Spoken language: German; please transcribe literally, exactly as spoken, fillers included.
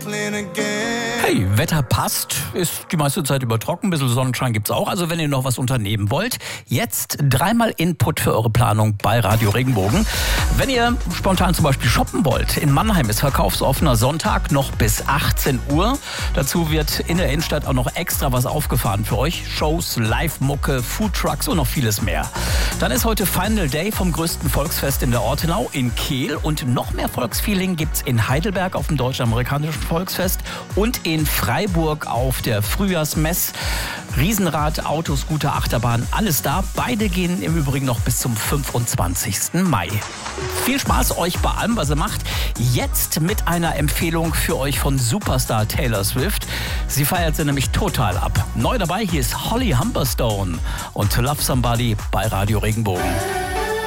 Hey, Wetter passt, ist die meiste Zeit über trocken, ein bisschen Sonnenschein gibt's auch. Also wenn ihr noch was unternehmen wollt, jetzt dreimal Input für eure Planung bei Radio Regenbogen. Wenn ihr spontan zum Beispiel shoppen wollt, in Mannheim ist verkaufsoffener Sonntag noch bis achtzehn Uhr. Dazu wird in der Innenstadt auch noch extra was aufgefahren für euch. Shows, Live-Mucke, Foodtrucks und noch vieles mehr. Dann ist heute Final Day vom größten Volksfest in der Ortenau in Kehl. Und noch mehr Volksfeeling gibt's in Heidelberg auf dem deutsch-amerikanischen Volksfest und in Freiburg auf der Frühjahrsmess. Riesenrad, Autos, Scooter, Achterbahn, alles da. Beide gehen im Übrigen noch bis zum fünfundzwanzigsten Mai. Viel Spaß euch bei allem, was ihr macht. Jetzt mit einer Empfehlung für euch von Superstar Taylor Swift. Sie feiert sie nämlich total ab. Neu dabei, hier ist Holly Humberstone und To Love Somebody bei Radio Regenbogen.